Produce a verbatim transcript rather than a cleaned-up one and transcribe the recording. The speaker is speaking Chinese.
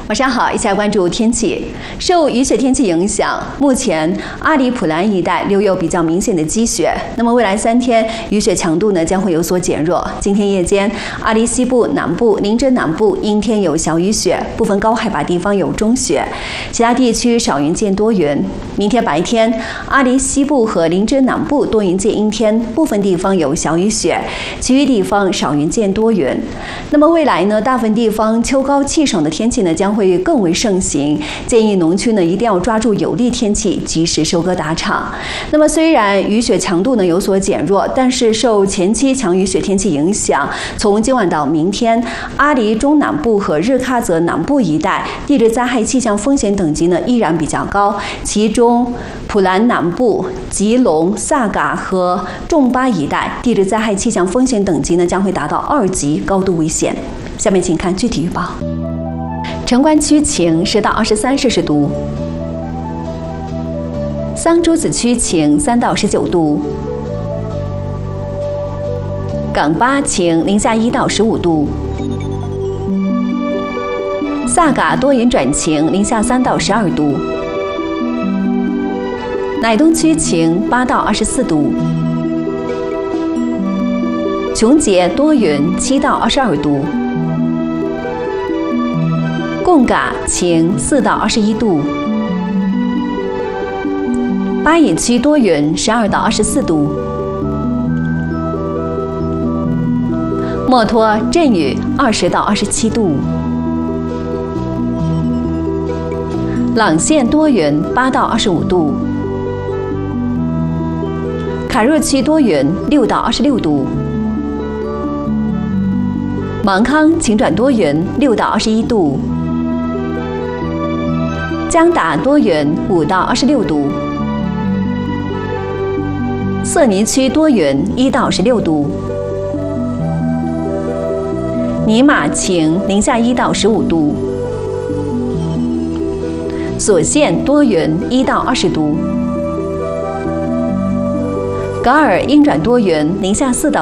晚上好，一起来关注天气。受雨雪天气影响，目前阿里普兰一带留有比较明显的积雪。那么未来三天雨雪强度呢将会有所减弱。今天夜间，阿里西部、南部、林芝南部阴天有小雨雪，部分高海拔地方有中雪，其他地区少云见多云。明天白天，阿里西部和林芝南部多云见阴天，部分地方有小雨雪，其余地方少云见多云。那么未来呢，大部分地方秋高气爽的天气呢将会更为盛行，建议农区呢一定要抓住有利天气，及时收割打场。那么虽然雨雪强度呢有所减弱，但是受前期强雨雪天气影响，从今晚到明天，阿里中南部和日喀则南部一带地质灾害气象风险等级呢依然比较高，其中普兰南部、吉隆、萨嘎和仲巴一带地质灾害气象风险等级呢将会达到二级，高度危险。下面请看具体预报。城关区晴，十到二十三摄氏度；桑珠子区晴，三到十九度；港巴晴，零下一到十五度；萨嘎多云转晴，零下三到十二度；乃东区晴，八到二十四度；琼结多云，七到二十二度；贡嘎晴，四到二十一度；巴彦区多云，十二到二十四度；墨脱阵雨，二十到二十七度；朗县多云，八到二十五度；卡若区多云，六到二十六度；芒康晴转多云，六到二十一度；江达多云，五到二十六度；色尼区多云，一到十六度；尼玛晴，零下一到十五度；索县多云，一到二十度；噶尔阴转多云，零下四到